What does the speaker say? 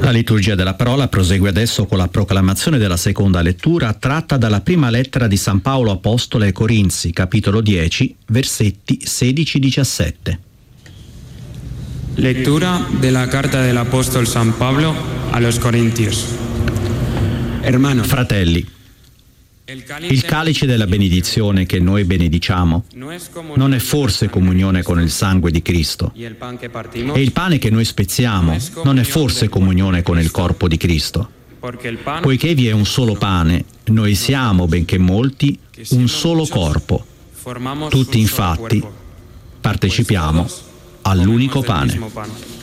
La liturgia della parola prosegue adesso con la proclamazione della seconda lettura tratta dalla prima lettera di San Paolo Apostolo ai Corinzi, capitolo 10, versetti 16-17. Lectura della carta dell'Apostolo San Pablo a los Corintios. Fratelli, il calice della benedizione che noi benediciamo non è forse comunione con il sangue di Cristo? E il pane che noi spezziamo non è forse comunione con il corpo di Cristo? Poiché vi è un solo pane, noi siamo, benché molti, un solo corpo. Tutti infatti partecipiamo all'unico pane.